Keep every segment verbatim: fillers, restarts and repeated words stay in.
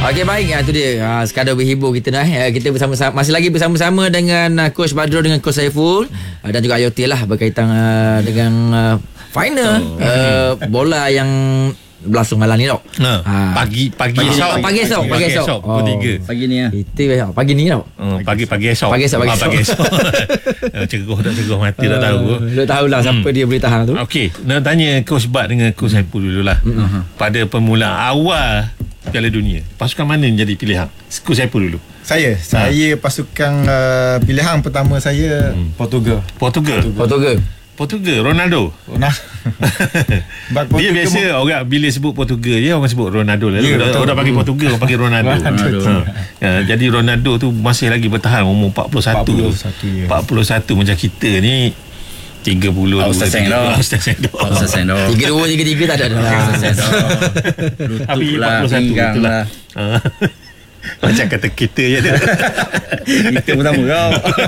Okey, baik. Ha, itu dia. Ha, sekadar berhibur kita dah. Ha, kita bersama-sama, masih lagi bersama-sama dengan uh, Coach Badrul dengan Coach Saiful uh, dan juga Ayotil lah berkaitan uh, dengan uh, final oh. uh, bola yang berlangsung malam ni tau. Ha, ha. Pagi pagi esok. Pagi esok, pagi esok. Pukul tiga. Pagi ni ah. Itu pagi ni tau. Oh, pagi pagi esok. Pagi esok, pagi esok. Pagi esok. Cegoh tak cegoh mati tak tahu. Tak tahulah siapa dia boleh tahan tu. Okey, nak tanya Coach Bad dengan Coach Saiful dululah. Pada permulaan awal Piala Dunia, pasukan mana yang jadi pilihan? Coach Saiful dulu. Saya, ha. saya pasukan uh, pilihan pertama saya hmm. Portugal. Portugal. Portugal. Portugal, Ronaldo. Ronaldo. Dia biasa mo- orang bila sebut Portugal je orang sebut Ronaldo. Lalu yeah, orang, orang panggil Portugal, orang panggil Ronaldo. Ronaldo. Ha. Ya, jadi Ronaldo tu masih lagi bertahan umur empat puluh satu. empat puluh satu, ya. empat puluh satu macam kita ni tiga puluh. Ustaz Sendo. Ustaz Sendo. Ustaz Sendo. tiga puluh dua, tiga puluh tiga tak ada dah. Ustaz Sendo. Tapi empat puluh satu itulah. Macam kata kita je tu. Kita pertama kau.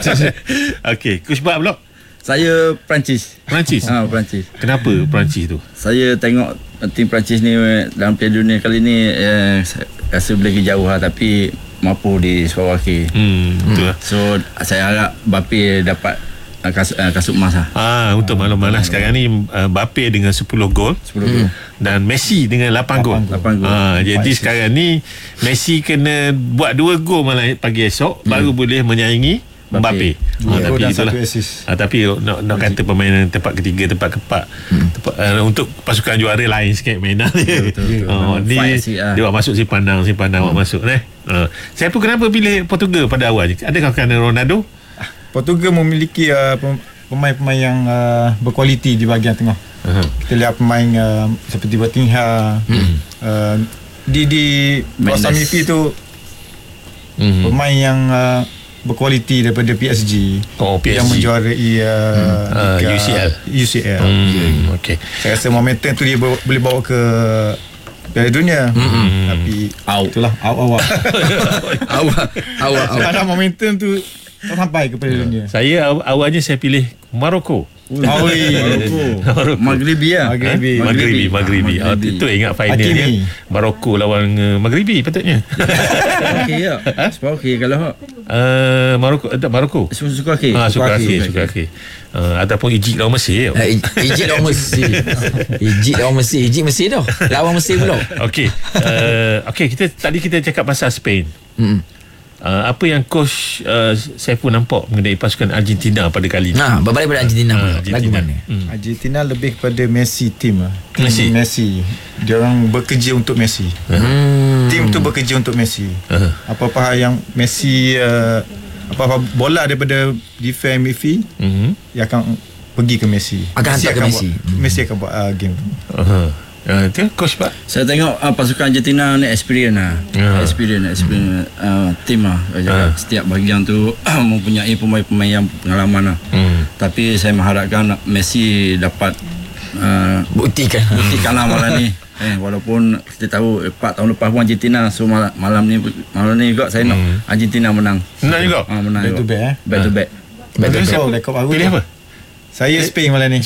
Okey, Coach Bad pula. Saya Perancis. Perancis? Ha, Perancis. Kenapa Perancis tu? Saya tengok tim Perancis ni dalam Piala Dunia kali ni eh, rasa boleh pergi jauh lah, tapi mampu di separuh akhir. Hmm, betul lah. So saya harap Mbappe dapat uh, kasut, uh, kasut emas lah. Ah, untuk malam-malam hmm. sekarang ni uh, Mbappe dengan sepuluh gol. sepuluh gol. Dan Messi dengan lapan gol. lapan gol. Ah, jadi sekarang ni Messi kena buat dua gol malam pagi esok hmm. baru boleh menyaingi Mbappe. Ha, tapi itulah. Ha, tapi nak nak kata permainan tempat ketiga, tempat keempat. Hmm. Tempat, uh, untuk pasukan juara lain sikit mainan dia. Oh, ni dia awak masuk si pandang, si pandang awak hmm. masuk eh. Uh, saya pun kenapa pilih Portugal pada awal? Adakah kerana Ronaldo? Portugal memiliki uh, pemain-pemain yang uh, berkualiti di bahagian tengah. Uh-huh. Kita lihat pemain uh, seperti Botinha, hmm. uh, di di kawasan midfield tu hmm. pemain yang uh, berkualiti daripada P S G, oh, P S G. yang menjuarai uh, uh, U C L. U C L. Hmm, okey. Saya rasa momentum tu dia boleh bawa ke Piala Dunia. Mm-hmm. Tapi out. Itulah awak-awak. Awak awak awak. Ada momentum tu tak sampai ke Piala Dunia. Saya awalnya saya pilih Morocco. Oh, Morocco. Maghribi lah. Maghribi. Maghribi. Maghribi. Oh, itu ingat final dia. Morocco lawan uh, Maghribi patutnya. Okey ya. Sebab okey kalau uh, Morocco tak Morocco. Suka okey. Ah, suka okey, suka okey. Uh, ataupun Egypt lawan Mesir. Uh, Egypt lawan Mesir. Egypt lawan Mesir. Egypt Mesir dah. Lawan Mesir pula. Okey. Uh, okey, kita tadi kita cakap pasal Spain. Hmm. Uh, apa yang Coach uh, Saiful nampak mengenai pasukan Argentina pada kali ini? Nah, berbalik pada Argentina. Uh, Argentina. Lagu mana? Hmm. Argentina lebih kepada Messi team lah. Messi. Messi. Dia orang bekerja untuk Messi. Hmm. Team tu bekerja untuk Messi. Uh-huh. Apa-apa yang Messi uh, apa-apa bola daripada defend midfield, uh-huh. dia akan pergi ke Messi. Akan Messi hantar ke akan Messi. Buat, hmm. Messi akan buat uh, game tu. Uh-huh. Uh, itu Coach Pak. Saya tengok uh, pasukan Argentina ni experience lah. Uh. Experience, experience hmm. uh, team lah. Uh. Setiap bahagian tu mempunyai pemain-pemain yang pengalaman lah. Hmm. Tapi saya mengharapkan Messi dapat uh, buktikan buktikan lah malam ni. Eh, walaupun kita tahu empat tahun lepas pun Argentina, so malam, malam ni malam ni juga saya nak hmm. Argentina menang. Menang juga. Ah, menang back juga. to back eh. Back to back. Back to back. Rekod baru. Pilih apa? Saya Spain malam ni.